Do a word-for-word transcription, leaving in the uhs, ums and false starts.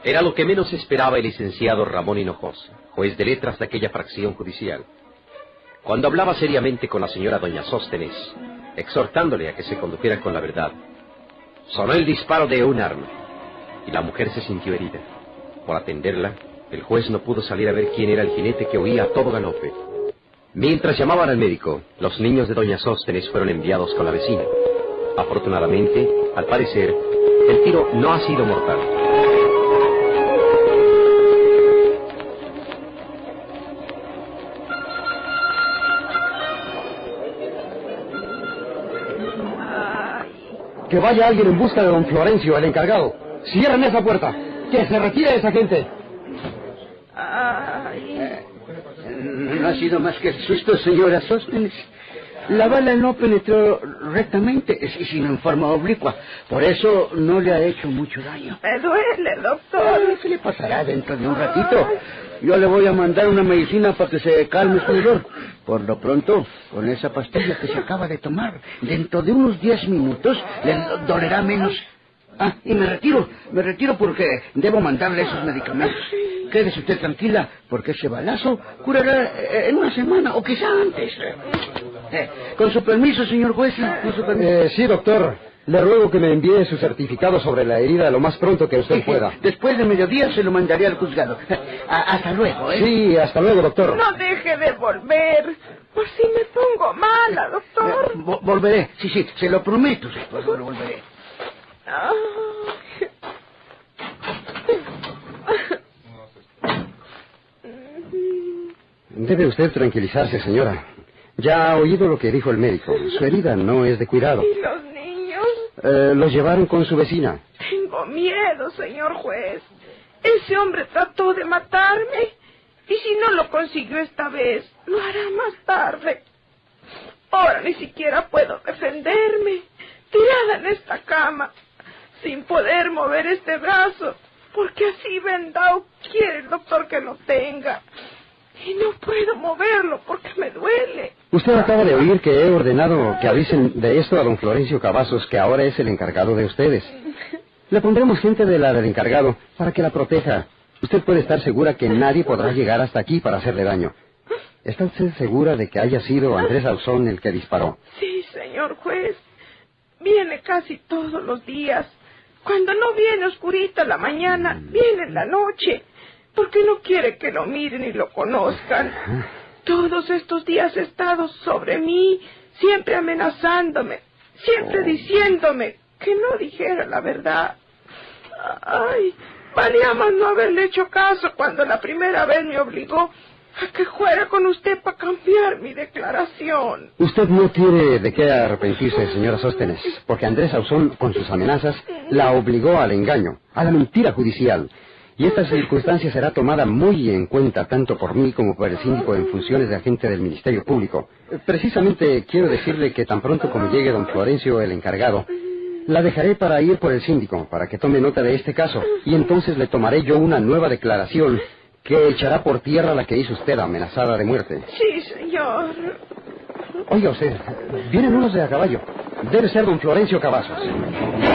Era lo que menos esperaba el licenciado Ramón Hinojosa, juez de letras de aquella fracción judicial. Cuando hablaba seriamente con la señora doña Sóstenes, exhortándole a que se condujera con la verdad, sonó el disparo de un arma, y la mujer se sintió herida. Por atenderla, el juez no pudo salir a ver quién era el jinete que huía a todo galope. Mientras llamaban al médico, los niños de doña Sóstenes fueron enviados con la vecina. Afortunadamente, al parecer, el tiro no ha sido mortal. Que vaya alguien en busca de don Florencio, el encargado. Cierren esa puerta. Que se retire esa gente. Ay. Eh, no ha sido más que el susto, señora Sóstenes. La bala no penetró rectamente, sino en forma oblicua. Por eso no le ha hecho mucho daño. Me duele, doctor. ¿Qué le pasará dentro de un ratito? Yo le voy a mandar una medicina para que se calme su dolor. Por lo pronto, con esa pastilla que se acaba de tomar, dentro de unos diez minutos le dolerá menos. Ah, y me retiro, me retiro porque debo mandarle esos medicamentos. Quédese usted tranquila, porque ese balazo curará en una semana, o quizá antes. Eh, con su permiso, señor juez, con su permiso. Eh, sí, doctor. Le ruego que me envíe su certificado sobre la herida lo más pronto que usted pueda. Después de mediodía se lo mandaré al juzgado. Hasta luego, ¿eh? Sí, hasta luego, doctor. No deje de volver. Por si me pongo mala, doctor. Eh, vo- volveré, sí, sí, se lo prometo, después lo volveré. Debe usted tranquilizarse, señora. Ya ha oído lo que dijo el médico. Su herida no es de cuidado. ¿Y los niños? Eh, los llevaron con su vecina. Tengo miedo, señor juez. Ese hombre trató de matarme. Y si no lo consiguió esta vez, lo hará más tarde. Ahora ni siquiera puedo defenderme. Tirada en esta cama, sin poder mover este brazo, porque así vendado quiere el doctor que lo tenga. Y no puedo moverlo porque me duele. Usted acaba de oír que he ordenado que avisen de esto a don Florencio Cavazos, que ahora es el encargado de ustedes. Le pondremos gente de la del encargado para que la proteja. Usted puede estar segura que nadie podrá llegar hasta aquí para hacerle daño. ¿Está usted segura de que haya sido Andrés Ausón el que disparó? Sí, señor juez. Viene casi todos los días. Cuando no viene oscurita la mañana, viene en la noche. Porque no quiere que lo miren y lo conozcan. Todos estos días ha estado sobre mí, siempre amenazándome, siempre diciéndome que no dijera la verdad. Ay, valía más no haberle hecho caso cuando la primera vez me obligó a que fuera con usted para cambiar mi declaración. Usted no tiene de qué arrepentirse, señora Sóstenes, porque Andrés Ausón, con sus amenazas, la obligó al engaño, a la mentira judicial. Y esta circunstancia será tomada muy en cuenta tanto por mí como por el síndico en funciones de agente del Ministerio Público. Precisamente quiero decirle que tan pronto como llegue don Florencio, el encargado, la dejaré para ir por el síndico, para que tome nota de este caso, y entonces le tomaré yo una nueva declaración que echará por tierra la que hizo usted amenazada de muerte. Sí, señor. Oiga usted, vienen unos de a caballo. Debe ser don Florencio Cavazos.